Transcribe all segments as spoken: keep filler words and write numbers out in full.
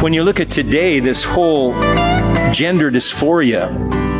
When you look at today, this whole gender dysphoria,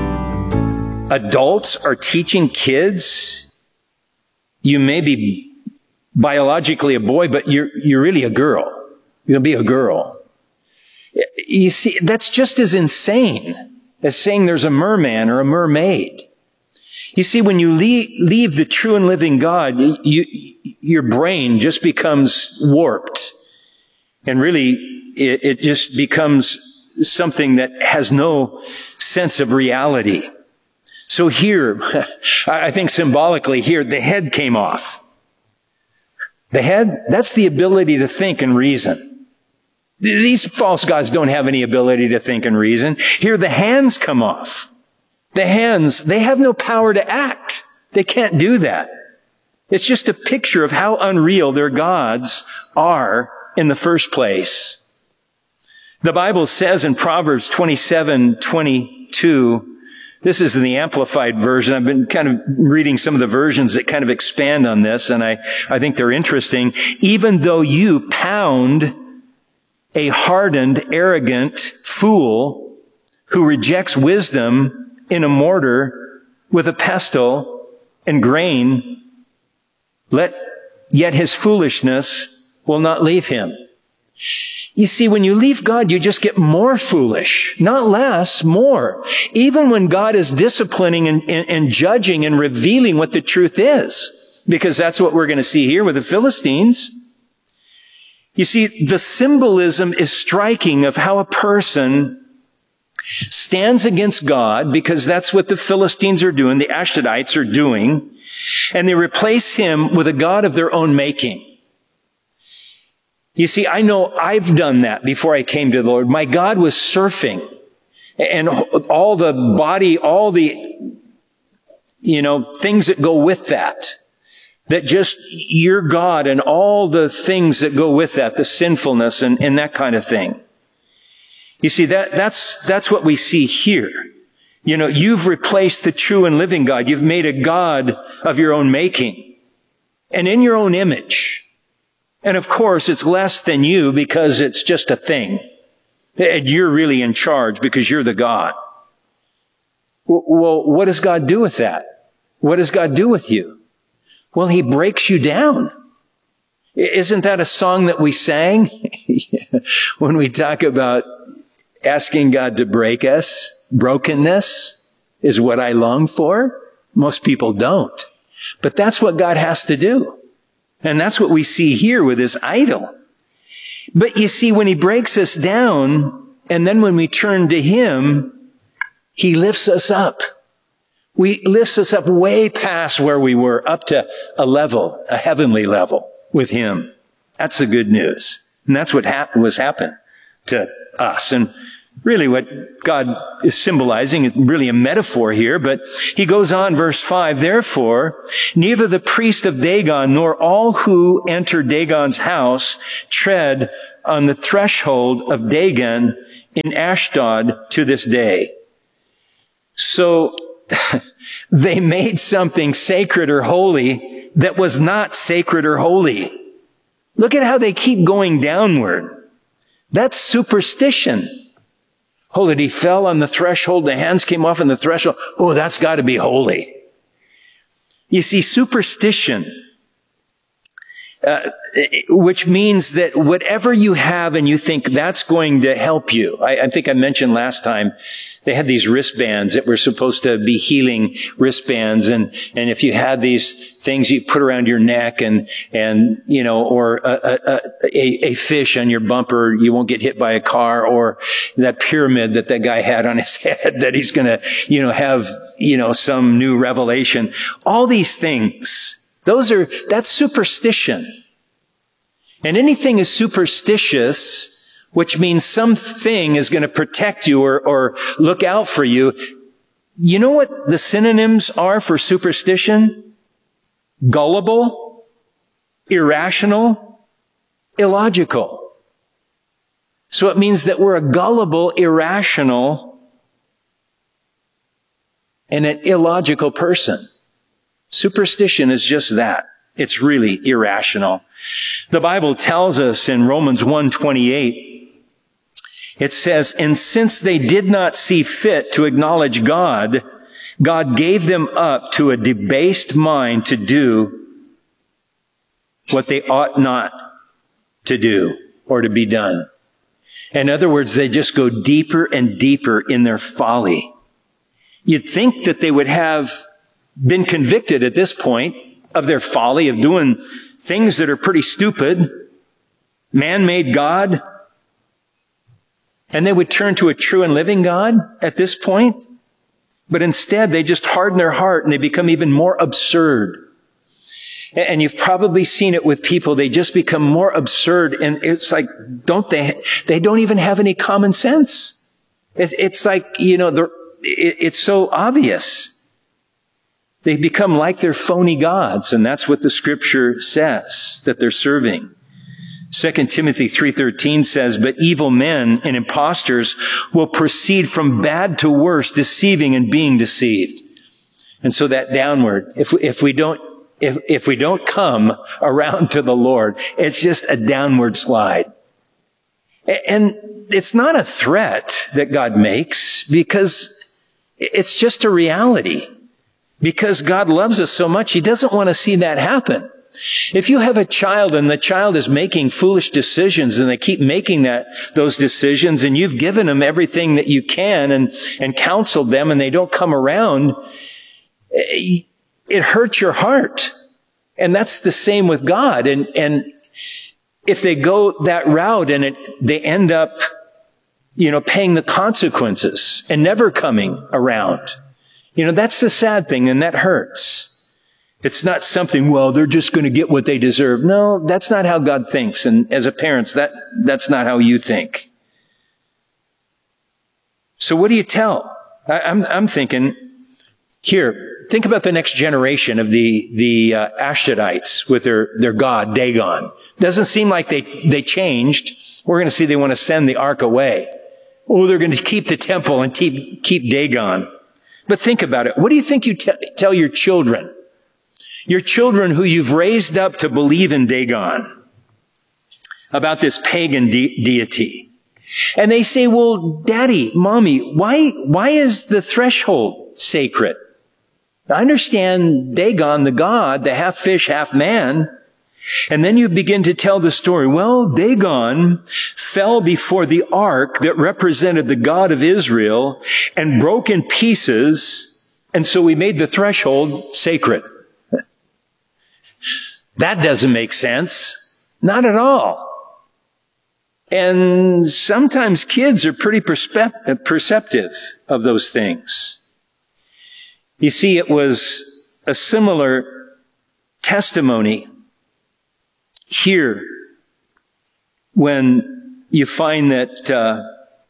adults are teaching kids, you may be biologically a boy, but you're, you're really a girl. You're going to be a girl. You see, that's just as insane as saying there's a merman or a mermaid. You see, when you leave, leave the true and living God, you, your brain just becomes warped. And really, it, it just becomes something that has no sense of reality. So here, I think symbolically here, the head came off. The head, that's the ability to think and reason. These false gods don't have any ability to think and reason. Here, the hands come off. The hands, they have no power to act. They can't do that. It's just a picture of how unreal their gods are in the first place. The Bible says in Proverbs twenty-seven twenty-two, this is in the Amplified Version. I've been kind of reading some of the versions that kind of expand on this, and I, I think they're interesting. Even though you pound a hardened, arrogant fool who rejects wisdom in a mortar with a pestle and grain, let yet his foolishness will not leave him. You see, when you leave God, you just get more foolish, not less, more. Even when God is disciplining and, and, and judging and revealing what the truth is, because that's what we're going to see here with the Philistines. You see, the symbolism is striking of how a person stands against God, because that's what the Philistines are doing, the Ashdodites are doing, and they replace him with a god of their own making. You see, I know I've done that before I came to the Lord. My God was surfing, and all the body, all the, you know, things that go with that. That just your God and all the things that go with that, the sinfulness and, and that kind of thing. You see, that, that's, that's what we see here. You know, you've replaced the true and living God. You've made a God of your own making and in your own image. And of course, it's less than you because it's just a thing. And you're really in charge because you're the God. Well, what does God do with that? What does God do with you? Well, he breaks you down. Isn't that a song that we sang when we talk about asking God to break us? Brokenness is what I long for. Most people don't. But that's what God has to do. And that's what we see here with this idol. But you see, when he breaks us down, and then when we turn to him, he lifts us up. He lifts us up way past where we were, up to a level, a heavenly level with him. That's the good news. And that's what hap- was happened to us. And really what God is symbolizing is really a metaphor here, but he goes on, verse five, therefore, neither the priest of Dagon nor all who enter Dagon's house tread on the threshold of Dagon in Ashdod to this day. So, they made something sacred or holy that was not sacred or holy. Look at how they keep going downward. That's superstition. Oh, that he fell on the threshold, the hands came off on the threshold. Oh, that's got to be holy. You see, superstition, uh, which means that whatever you have and you think that's going to help you. I, I think I mentioned last time, they had these wristbands that were supposed to be healing wristbands. And, and if you had these things you put around your neck and, and, you know, or a, a, a, a fish on your bumper, you won't get hit by a car, or that pyramid that that guy had on his head that he's going to, you know, have, you know, some new revelation. All these things, those are, that's superstition. And anything is superstitious, which means something is going to protect you or, or look out for you. You know what the synonyms are for superstition? Gullible, irrational, illogical. So it means that we're a gullible, irrational, and an illogical person. Superstition is just that. It's really irrational. The Bible tells us in Romans one twenty-eight, It says, and since they did not see fit to acknowledge God, God gave them up to a debased mind to do what they ought not to do or to be done. In other words, they just go deeper and deeper in their folly. You'd think that they would have been convicted at this point of their folly, of doing things that are pretty stupid, man-made God, and they would turn to a true and living God at this point. But instead, they just harden their heart and they become even more absurd. And you've probably seen it with people. They just become more absurd. And it's like, don't they, they don't even have any common sense. It, it's like, you know, they're, it, it's so obvious. They become like their phony gods. And that's what the scripture says that they're serving. Second Timothy three thirteen says, but evil men and impostors will proceed from bad to worse, deceiving and being deceived. And so that downward, if, if we don't, if, if we don't come around to the Lord, it's just a downward slide. And it's not a threat that God makes, because it's just a reality. Because God loves us so much, He doesn't want to see that happen. If you have a child and the child is making foolish decisions and they keep making that, those decisions, and you've given them everything that you can and, and counseled them and they don't come around, it hurts your heart. And that's the same with God. And, and if they go that route and it, they end up, you know, paying the consequences and never coming around, you know, that's the sad thing, and that hurts. It's not something, well, they're just going to get what they deserve. No, that's not how God thinks. And as a parent, that, that's not how you think. So what do you tell? I, I'm, I'm thinking, here, think about the next generation of the, the uh, Ashdodites with their, their god, Dagon. Doesn't seem like they, they changed. We're going to see they want to send the ark away. Oh, they're going to keep the temple and keep, keep Dagon. But think about it. What do you think you t- tell your children? Your children who you've raised up to believe in Dagon, about this pagan de- deity. And they say, well, Daddy, Mommy, why, why is the threshold sacred? I understand Dagon, the god, the half fish, half man. And then you begin to tell the story. Well, Dagon fell before the ark that represented the God of Israel and broke in pieces. And so we made the threshold sacred. That doesn't make sense. Not at all. And sometimes kids are pretty perspe- perceptive of those things. You see, it was a similar testimony here when you find that uh,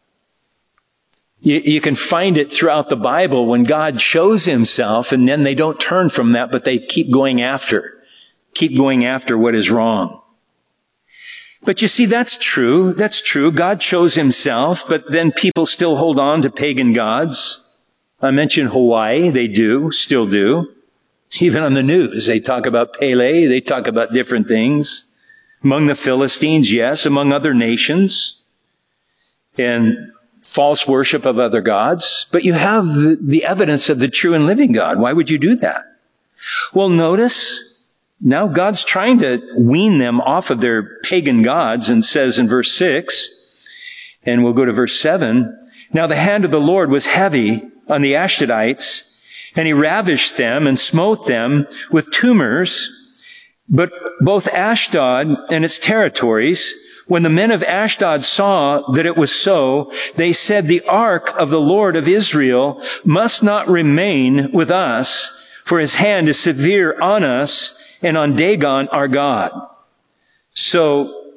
you, you can find it throughout the Bible when God shows Himself, and then they don't turn from that, but they keep going after. Keep going after what is wrong. But you see, that's true. That's true. God shows Himself, but then people still hold on to pagan gods. I mentioned Hawaii. They do, still do. Even on the news, they talk about Pele. They talk about different things. Among the Philistines, yes. Among other nations. And false worship of other gods. But you have the, the evidence of the true and living God. Why would you do that? Well, notice, now God's trying to wean them off of their pagan gods, and says in verse six, and we'll go to verse seven, now the hand of the Lord was heavy on the Ashdodites, and He ravished them and smote them with tumors. But both Ashdod and its territories, when the men of Ashdod saw that it was so, they said, the ark of the Lord of Israel must not remain with us, for His hand is severe on us and on Dagon, our God. So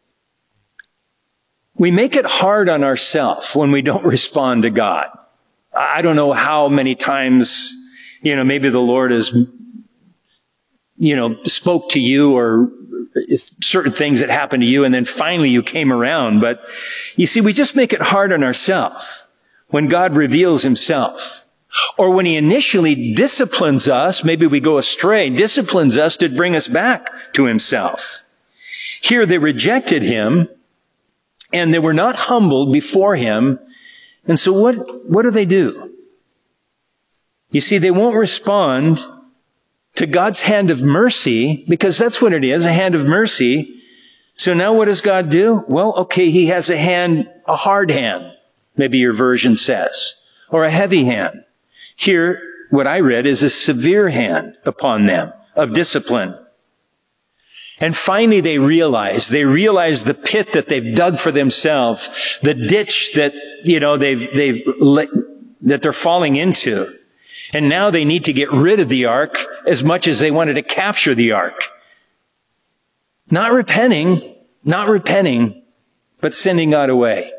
we make it hard on ourselves when we don't respond to God. I don't know how many times, you know, maybe the Lord has, you know, spoke to you, or certain things that happened to you, and then finally you came around. But you see, we just make it hard on ourselves when God reveals Himself. Or when He initially disciplines us, maybe we go astray, disciplines us to bring us back to Himself. Here they rejected Him, And they were not humbled before him. And so what, what do they do? You see, they won't respond to God's hand of mercy, because that's what it is, a hand of mercy. So now what does God do? Well, okay, he has a hand, a hard hand, maybe your version says, or a heavy hand. Here, what I read is a severe hand upon them of discipline. And finally they realize, they realize the pit that they've dug for themselves, the ditch that, you know, they've, they've, that they're falling into. And now they need to get rid of the ark as much as they wanted to capture the ark. Not repenting, not repenting, but sending God away.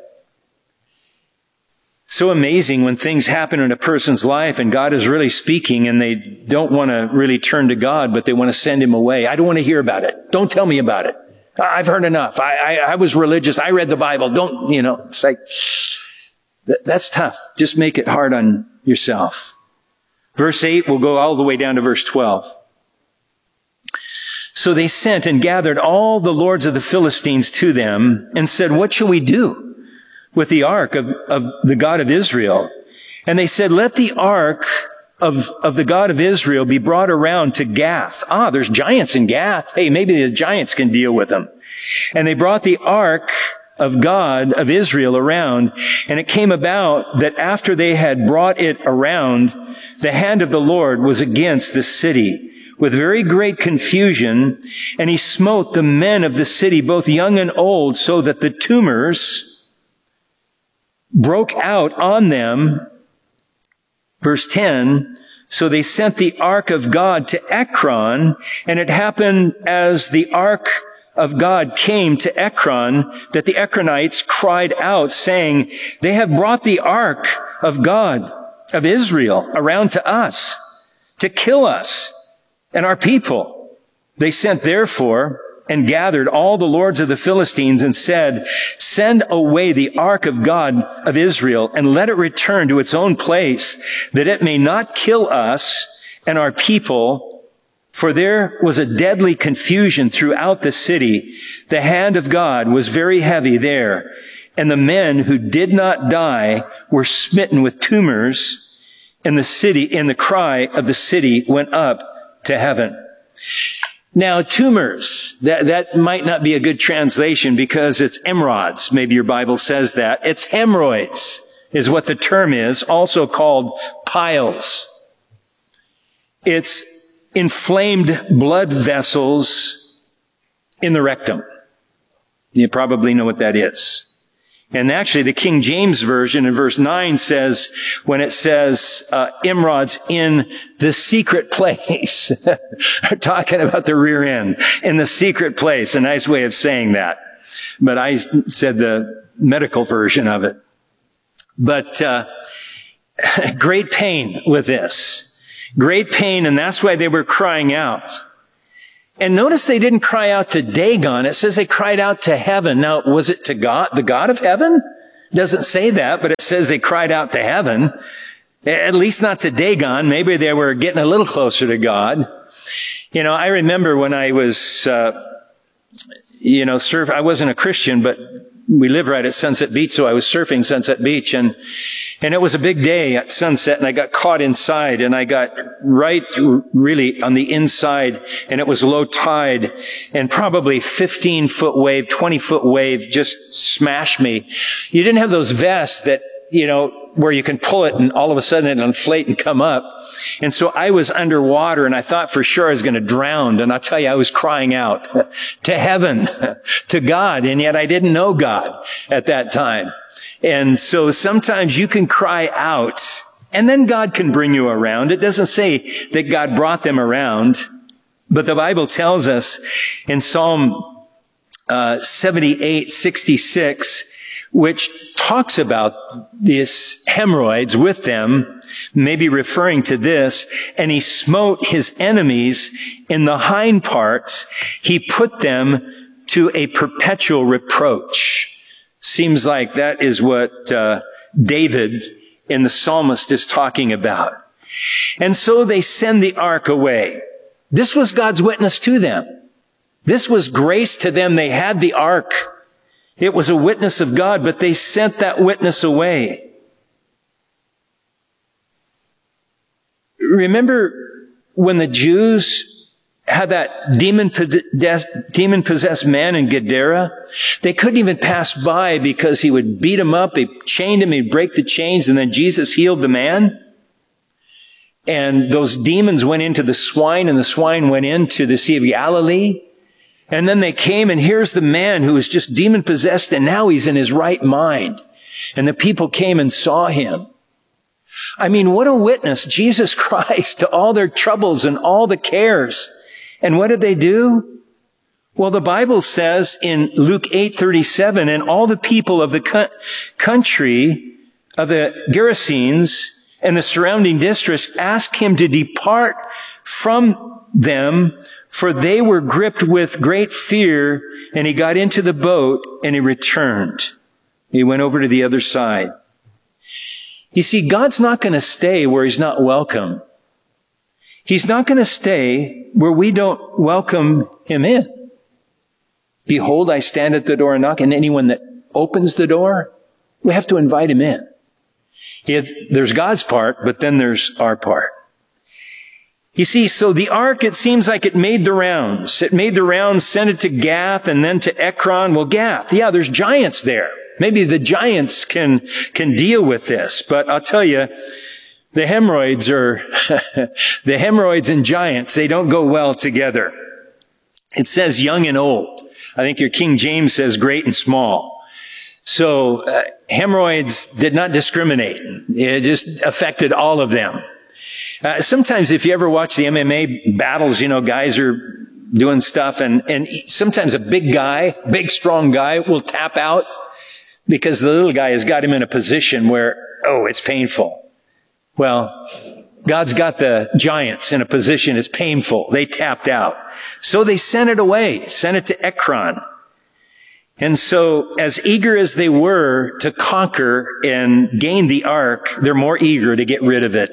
So amazing when things happen in a person's life and God is really speaking and they don't want to really turn to God, but they want to send him away. I don't want to hear about it. Don't tell me about it. I've heard enough. I, I, I was religious. I read the Bible. Don't, you know, it's like, that's tough. Just make it hard on yourself. Verse eight, we'll go all the way down to verse twelve. So they sent and gathered all the lords of the Philistines to them and said, what shall we do with the ark of, of the God of Israel? And they said, let the ark of, of the God of Israel be brought around to Gath. Ah, there's giants in Gath. Hey, maybe the giants can deal with them. And they brought the ark of God of Israel around. And it came about that after they had brought it around, the hand of the Lord was against the city with very great confusion. And he smote the men of the city, both young and old, so that the tumors broke out on them. Verse ten, so they sent the ark of God to Ekron, and it happened as the ark of God came to Ekron, that the Ekronites cried out, saying, they have brought the ark of God of Israel around to us to kill us and our people. They sent therefore and gathered all the lords of the Philistines and said, send away the ark of God of Israel and let it return to its own place, that it may not kill us and our people. For there was a deadly confusion throughout the city. The hand of God was very heavy there. And the men who did not die were smitten with tumors, and the city, and the cry of the city went up to heaven. Now, tumors, that, that might not be a good translation because it's emrods. Maybe your Bible says that. It's hemorrhoids is what the term is, also called piles. It's inflamed blood vessels in the rectum. You probably know what that is. And actually, the King James Version in verse nine says, when it says, uh, emrods in the secret place, they're talking about the rear end, in the secret place, a nice way of saying that. But I said the medical version of it. But, uh, great pain with this. Great pain, and that's why they were crying out. And notice they didn't cry out to Dagon. It says they cried out to heaven. Now, was it to God, the God of heaven? It doesn't say that, but it says they cried out to heaven. At least not to Dagon. Maybe they were getting a little closer to God. You know, I remember when I was, uh, you know, surf, I wasn't a Christian, but we live right at Sunset Beach, so I was surfing Sunset Beach, and and it was a big day at sunset, and I got caught inside, and I got right really on the inside, and it was low tide, and probably fifteen foot wave, twenty foot wave just smashed me. You didn't have those vests that, you know, where you can pull it and all of a sudden it'll inflate and come up. And so I was underwater, and I thought for sure I was going to drown. And I'll tell you, I was crying out to heaven, to God. And yet I didn't know God at that time. And so sometimes you can cry out and then God can bring you around. It doesn't say that God brought them around, but the Bible tells us in Psalm uh, seventy-eight sixty-six, which talks about these hemorrhoids with them, maybe referring to this, and he smote his enemies in the hind parts. He put them to a perpetual reproach. Seems like that is what uh, David in the psalmist is talking about. And so they send the ark away. This was God's witness to them. This was grace to them. They had the ark. It was a witness of God, but they sent that witness away. Remember when the Jews had that demon-possessed, demon-possessed man in Gadara? They couldn't even pass by because he would beat him up, he chained him, he'd break the chains, and then Jesus healed the man. And those demons went into the swine, and the swine went into the Sea of Galilee. And then they came, and here's the man who was just demon-possessed, and now he's in his right mind. And the people came and saw him. I mean, what a witness, Jesus Christ, to all their troubles and all the cares. And what did they do? Well, the Bible says in Luke eight thirty-seven, and all the people of the co- country of the Gerasenes and the surrounding districts asked him to depart from them, for they were gripped with great fear, and he got into the boat and he returned. He went over to the other side. You see, God's not going to stay where he's not welcome. He's not going to stay where we don't welcome him in. Behold, I stand at the door and knock, and anyone that opens the door, we have to invite him in. He had, there's God's part, but then there's our part. You see, so the ark, it seems like it made the rounds. It made the rounds, sent it to Gath and then to Ekron. Well, Gath, yeah, there's giants there. Maybe the giants can, can deal with this. But I'll tell you, the hemorrhoids are, the hemorrhoids and giants, they don't go well together. It says young and old. I think your King James says great and small. So uh, hemorrhoids did not discriminate. It just affected all of them. Uh, sometimes if you ever watch the M M A battles, you know, guys are doing stuff, and, and sometimes a big guy, big strong guy will tap out because the little guy has got him in a position where, oh, it's painful. Well, God's got the giants in a position it's painful. They tapped out. So they sent it away, sent it to Ekron. And so as eager as they were to conquer and gain the ark, they're more eager to get rid of it.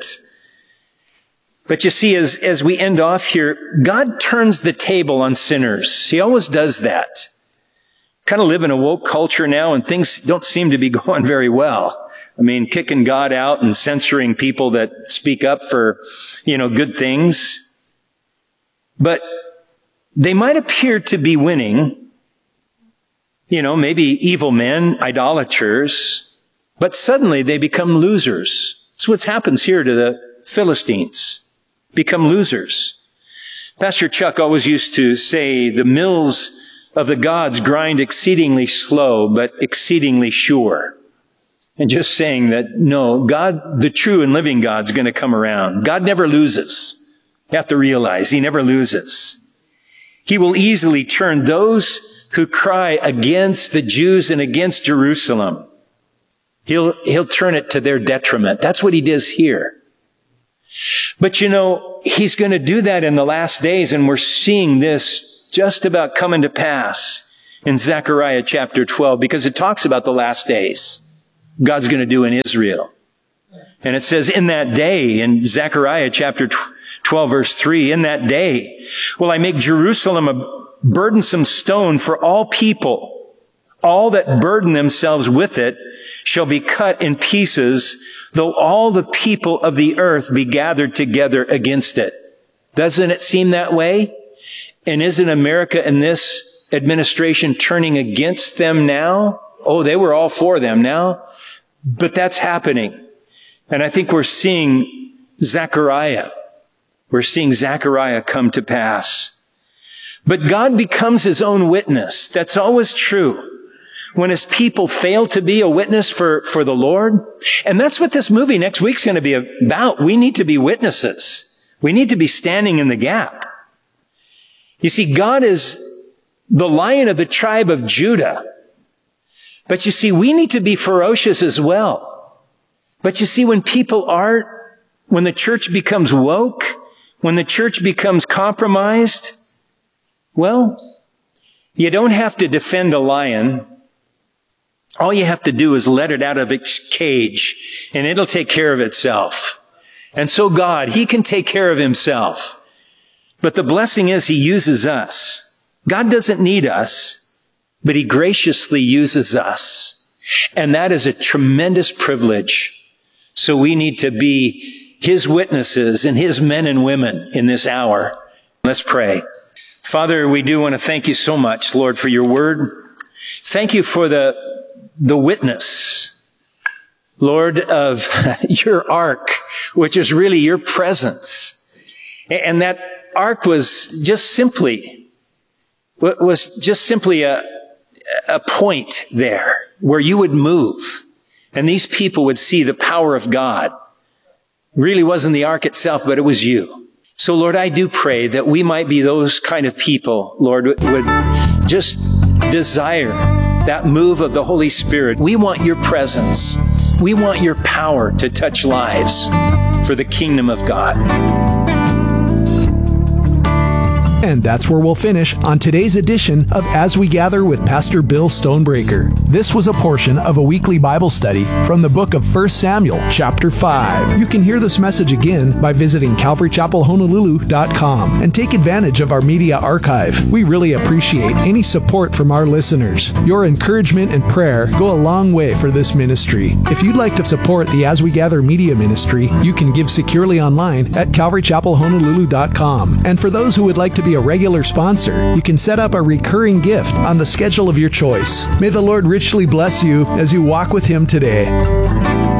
But you see, as, as we end off here, God turns the table on sinners. He always does that. Kind of live in a woke culture now, and things don't seem to be going very well. I mean, kicking God out and censoring people that speak up for, you know, good things. But they might appear to be winning. You know, maybe evil men, idolaters. But suddenly they become losers. That's what happens here to the Philistines. Become losers. Pastor Chuck always used to say, the mills of the gods grind exceedingly slow, but exceedingly sure. And just saying that, no, God, the true and living God's going to come around. God never loses. You have to realize he never loses. He will easily turn those who cry against the Jews and against Jerusalem. He'll, he'll turn it to their detriment. That's what he does here. But you know, he's going to do that in the last days, and we're seeing this just about coming to pass in Zechariah chapter twelve, because it talks about the last days God's going to do in Israel. And it says, in that day, in Zechariah chapter twelve, verse three, in that day will I make Jerusalem a burdensome stone for all people. All that burden themselves with it shall be cut in pieces, though all the people of the earth be gathered together against it. Doesn't it seem that way? And isn't America and this administration turning against them now? Oh, they were all for them now. But that's happening. And I think we're seeing Zechariah. We're seeing Zechariah come to pass. But God becomes his own witness. That's always true. When his people fail to be a witness for, for the Lord. And that's what this movie next week's going to be about. We need to be witnesses. We need to be standing in the gap. You see, God is the Lion of the tribe of Judah. But you see, we need to be ferocious as well. But you see, when people are, when the church becomes woke, when the church becomes compromised, well, you don't have to defend a lion. All you have to do is let it out of its cage, and it'll take care of itself. And so God, he can take care of himself. But the blessing is he uses us. God doesn't need us. but he graciously uses us. And that is a tremendous privilege. So we need to be his witnesses and his men and women in this hour. Let's pray. Father, we do want to thank you so much, Lord, for your word. Thank you for the, the witness, Lord, of your ark, which is really your presence. And that ark was just simply, was just simply a, a point there where you would move and these people would see the power of God. Really wasn't the ark itself, but it was you. So Lord, I do pray that we might be those kind of people, Lord, would just desire that move of the Holy Spirit. We want your presence. We want your power to touch lives for the kingdom of God. And that's where we'll finish on today's edition of As We Gather with Pastor Bill Stonebreaker. This was a portion of a weekly Bible study from the book of First Samuel, chapter five. You can hear this message again by visiting calvary chapel honolulu dot com and take advantage of our media archive. We really appreciate any support from our listeners. Your encouragement and prayer go a long way for this ministry. If you'd like to support the As We Gather media ministry, you can give securely online at calvary chapel honolulu dot com. And for those who would like to be a regular sponsor, you can set up a recurring gift on the schedule of your choice. May the Lord richly bless you as you walk with him today.